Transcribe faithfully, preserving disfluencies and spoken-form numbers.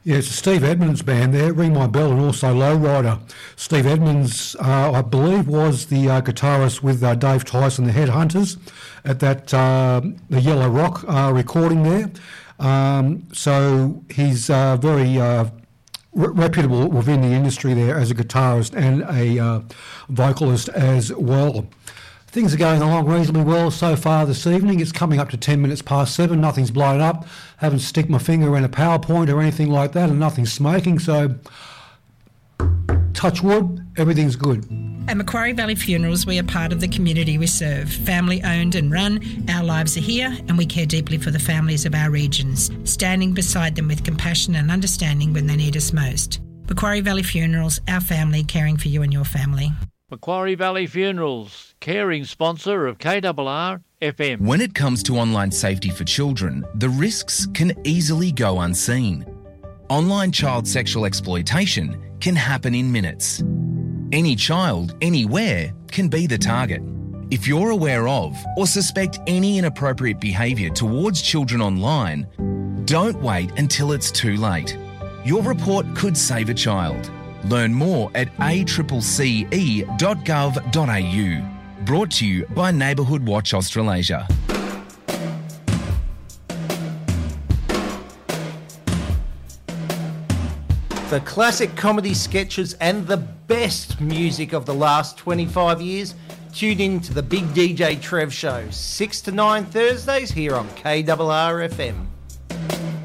Yeah, it's a Steve Edmonds band there, Ring My Bell, and also Lowrider. Steve Edmonds, uh, I believe, was the uh, guitarist with uh, Dave Tyson, the Headhunters, at that uh, the Yellow Rock uh, recording there. Um, so he's uh, very uh, re- reputable within the industry there as a guitarist and a uh, vocalist as well. Things are going along reasonably well so far this evening. It's coming up to ten minutes past seven. Nothing's blown up. Haven't stick my finger in a PowerPoint or anything like that, and nothing's smoking. So, touch wood, everything's good. At Macquarie Valley Funerals, we are part of the community we serve. Family owned and run, our lives are here, and we care deeply for the families of our regions, standing beside them with compassion and understanding when they need us most. Macquarie Valley Funerals, our family, caring for you and your family. Macquarie Valley Funerals, caring sponsor of K R R F M. When it comes to online safety for children, the risks can easily go unseen. Online child sexual exploitation can happen in minutes. Any child, anywhere, can be the target. If you're aware of or suspect any inappropriate behaviour towards children online, don't wait until it's too late. Your report could save a child. Learn more at a c c c e dot gov dot a u. Brought to you by Neighbourhood Watch Australasia. The classic comedy sketches and the best music of the last twenty-five years. Tune in to the Big D J Trev Show, six to nine Thursdays here on K R R F M.